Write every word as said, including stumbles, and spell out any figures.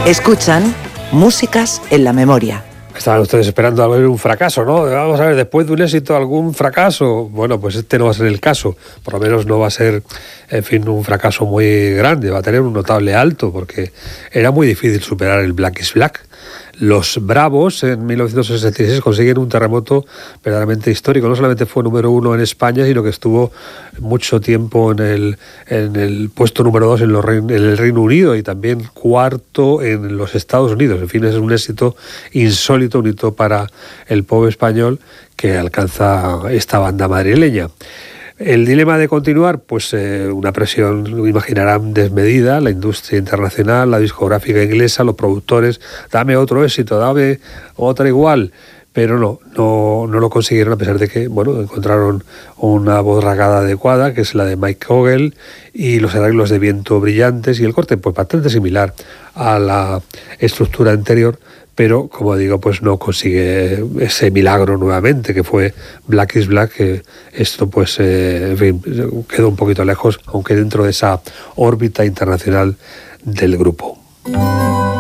Escuchan Músicas en la Memoria. Estaban ustedes esperando a ver un fracaso, ¿no? Vamos a ver, después de un éxito, algún fracaso. Bueno, pues este no va a ser el caso. Por lo menos no va a ser, en fin, un fracaso muy grande. Va a tener un notable alto, porque era muy difícil superar el Black is Black. Los Bravos en mil novecientos sesenta y seis consiguen un terremoto verdaderamente histórico. No solamente fue número uno en España, sino que estuvo mucho tiempo en el, en el puesto número dos en, los, en el Reino Unido y también cuarto en los Estados Unidos. En fin, es un éxito insólito, un hito para el pop español que alcanza esta banda madrileña. El dilema de continuar, pues eh, una presión, imaginarán, desmedida, la industria internacional, la discográfica inglesa, los productores, dame otro éxito, dame otra igual, pero no, no, no lo consiguieron, a pesar de que, bueno, encontraron una voz rasgada adecuada, que es la de Mike Ogle, y los arreglos de viento brillantes, y el corte, pues bastante similar a la estructura anterior, pero, como digo, pues no consigue ese milagro nuevamente, que fue Black is Black, que esto pues, eh, en fin, quedó un poquito lejos, aunque dentro de esa órbita internacional del grupo.